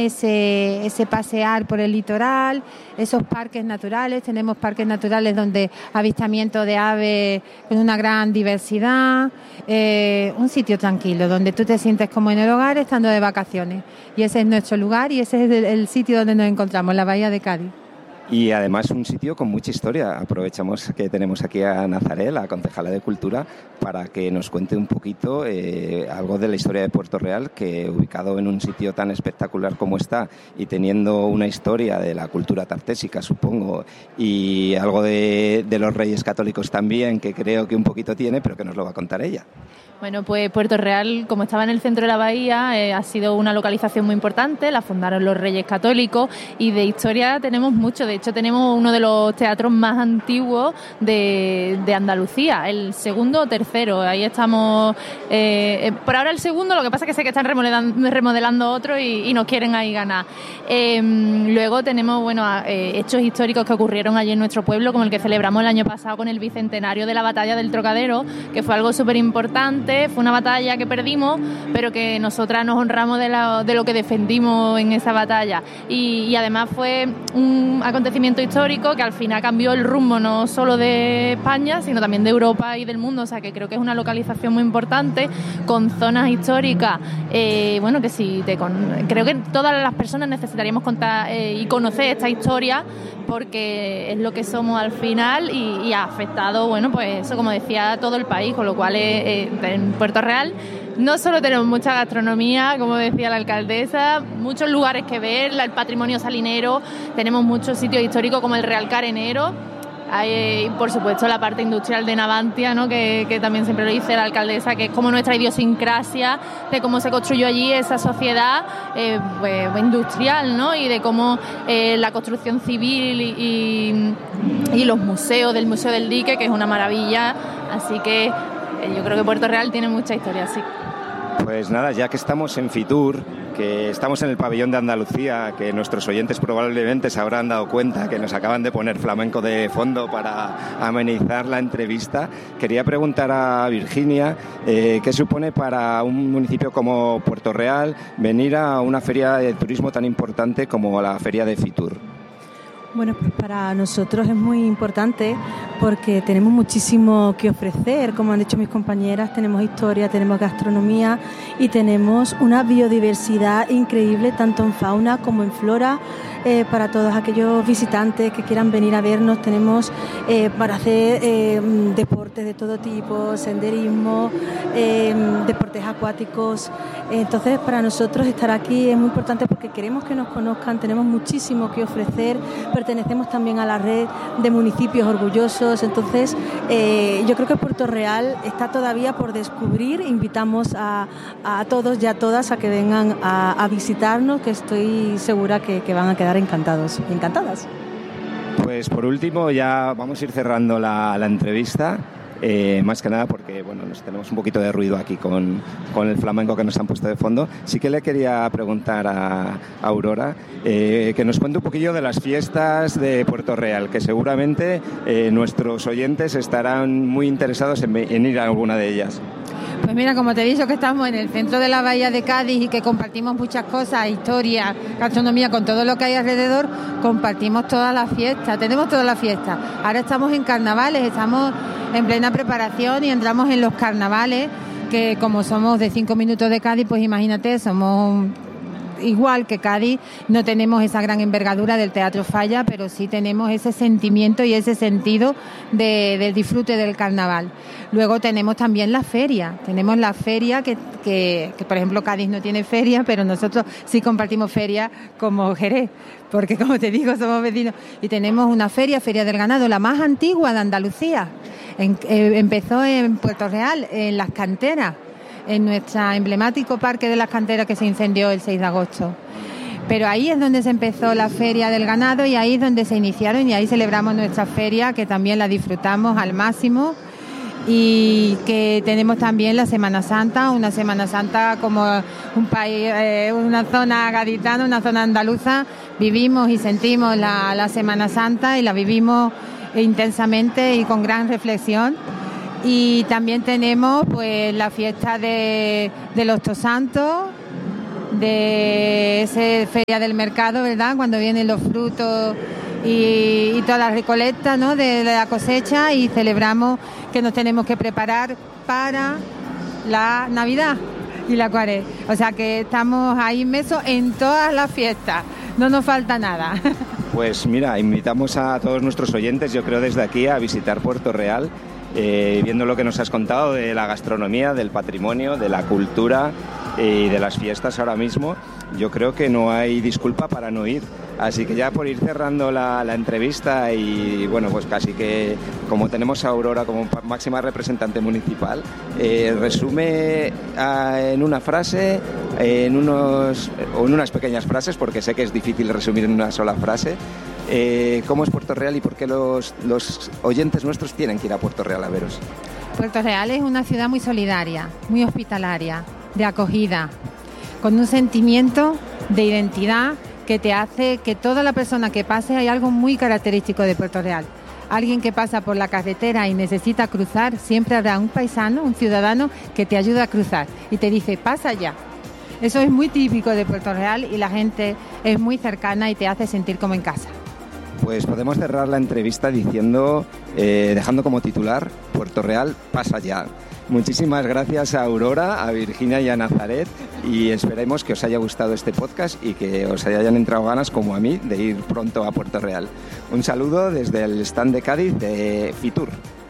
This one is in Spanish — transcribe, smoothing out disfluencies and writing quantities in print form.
ese pasear por el litoral, esos parques naturales. Tenemos parques naturales donde avistamiento de aves con una gran diversidad, un sitio tranquilo donde tú te sientes como en el hogar estando de vacaciones. Y ese es nuestro lugar y ese es el sitio donde nos encontramos, la Bahía de Cádiz. Y además un sitio con mucha historia. Aprovechamos que tenemos aquí a Nazaré, la concejala de Cultura, para que nos cuente un poquito algo de la historia de Puerto Real, que ubicado en un sitio tan espectacular como está y teniendo una historia de la cultura tartésica, supongo, y algo de los Reyes Católicos también, que creo que un poquito tiene, pero que nos lo va a contar ella. Bueno, pues Puerto Real, como estaba en el centro de la bahía, ha sido una localización muy importante, la fundaron los Reyes Católicos y de historia tenemos mucho. De hecho, tenemos uno de los teatros más antiguos de Andalucía, el segundo o tercero. Ahí estamos, por ahora el segundo, lo que pasa es que sé que están remodelando otro y nos quieren ahí ganar. Luego tenemos hechos históricos que ocurrieron allí en nuestro pueblo, como el que celebramos el año pasado con el bicentenario de la batalla del Trocadero, que fue algo súper importante. Fue una batalla que perdimos, pero que nosotras nos honramos de lo que defendimos en esa batalla. Y además fue un acontecimiento histórico que al final cambió el rumbo no solo de España, sino también de Europa y del mundo. O sea, que creo que es una localización muy importante, con zonas históricas. Que sí, creo que todas las personas necesitaríamos contar y conocer esta historia, porque es lo que somos al final y ha afectado, pues eso, como decía, a todo el país, con lo cual en Puerto Real no solo tenemos mucha gastronomía, como decía la alcaldesa, muchos lugares que ver, el patrimonio salinero, tenemos muchos sitios históricos como el Real Carenero. Hay, por supuesto, la parte industrial de Navantia, ¿no? que también siempre lo dice la alcaldesa, que es como nuestra idiosincrasia de cómo se construyó allí esa sociedad industrial, ¿no? Y de cómo la construcción civil y los museos, del Museo del Dique, que es una maravilla. Así que yo creo que Puerto Real tiene mucha historia, sí. Pues nada, ya que estamos en Fitur, que estamos en el pabellón de Andalucía, que nuestros oyentes probablemente se habrán dado cuenta que nos acaban de poner flamenco de fondo para amenizar la entrevista, quería preguntar a Virginia qué supone para un municipio como Puerto Real venir a una feria de turismo tan importante como la feria de Fitur. Bueno, pues para nosotros es muy importante porque tenemos muchísimo que ofrecer, como han dicho mis compañeras, tenemos historia, tenemos gastronomía y tenemos una biodiversidad increíble, tanto en fauna como en flora. Para todos aquellos visitantes que quieran venir a vernos, tenemos para hacer deportes de todo tipo, senderismo, deportes acuáticos. Entonces, para nosotros estar aquí es muy importante porque queremos que nos conozcan, tenemos muchísimo que ofrecer, pertenecemos también a la red de municipios orgullosos. Entonces, yo creo que Puerto Real está todavía por descubrir. Invitamos a todos y a todas a que vengan a visitarnos, que estoy segura que van a quedar encantados y encantadas. Pues por último, ya vamos a ir cerrando la entrevista. Más que nada porque nos tenemos un poquito de ruido aquí con el flamenco que nos han puesto de fondo. Sí que le quería preguntar a Aurora que nos cuente un poquillo de las fiestas de Puerto Real, que seguramente nuestros oyentes estarán muy interesados en ir a alguna de ellas. Pues mira, como te he dicho que estamos en el centro de la Bahía de Cádiz y que compartimos muchas cosas, historia, gastronomía, con todo lo que hay alrededor, compartimos todas las fiestas, tenemos todas las fiestas. Ahora estamos en carnavales, estamos en plena preparación y entramos en los carnavales, que como somos de 5 minutos de Cádiz, pues imagínate, somos igual que Cádiz, no tenemos esa gran envergadura del Teatro Falla, pero sí tenemos ese sentimiento y ese sentido del disfrute del carnaval. Luego tenemos también la feria, que por ejemplo Cádiz no tiene feria, pero nosotros sí compartimos feria como Jerez, porque como te digo, somos vecinos. Y tenemos una feria del ganado, la más antigua de Andalucía. Empezó en Puerto Real, en Las Canteras, en nuestro emblemático Parque de las Canteras que se incendió el 6 de agosto. Pero ahí es donde se empezó la Feria del Ganado y ahí es donde se iniciaron y ahí celebramos nuestra feria, que también la disfrutamos al máximo, y que tenemos también la Semana Santa, una Semana Santa como un país, una zona gaditana, una zona andaluza, vivimos y sentimos la Semana Santa y la vivimos intensamente y con gran reflexión. Y también tenemos pues la fiesta de los Tosantos, de esa feria del mercado, ¿verdad? Cuando vienen los frutos y toda la recolecta, ¿no?, de la cosecha, y celebramos que nos tenemos que preparar para la Navidad y la Cuaresma. O sea que estamos ahí inmersos en todas las fiestas, no nos falta nada. Pues mira, invitamos a todos nuestros oyentes, yo creo desde aquí, a visitar Puerto Real, viendo lo que nos has contado de la gastronomía, del patrimonio, de la cultura y de las fiestas ahora mismo. Yo creo que no hay disculpa para no ir. Así que ya por ir cerrando la entrevista y bueno, pues casi que como tenemos a Aurora como máxima representante municipal, resume en una frase, en unas pequeñas frases, porque sé que es difícil resumir en una sola frase, cómo es Puerto Real y por qué los oyentes nuestros tienen que ir a Puerto Real a veros. Puerto Real es una ciudad muy solidaria, muy hospitalaria, de acogida, con un sentimiento de identidad que te hace que toda la persona que pase, hay algo muy característico de Puerto Real. Alguien que pasa por la carretera y necesita cruzar, siempre habrá un paisano, un ciudadano que te ayuda a cruzar y te dice, pasa ya. Eso es muy típico de Puerto Real y la gente es muy cercana y te hace sentir como en casa. Pues podemos cerrar la entrevista diciendo, dejando como titular, Puerto Real pasa ya. Muchísimas gracias a Aurora, a Virginia y a Nazaret, y esperemos que os haya gustado este podcast y que os hayan entrado ganas, como a mí, de ir pronto a Puerto Real. Un saludo desde el stand de Cádiz de Fitur.